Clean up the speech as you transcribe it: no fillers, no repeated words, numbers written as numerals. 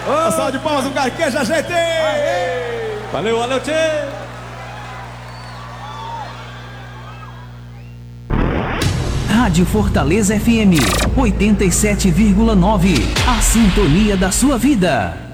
Uma salva de palmas, um carqueja, gente! Valeu, valeu, tchê! Rádio Fortaleza FM 87,9. A sintonia da sua vida.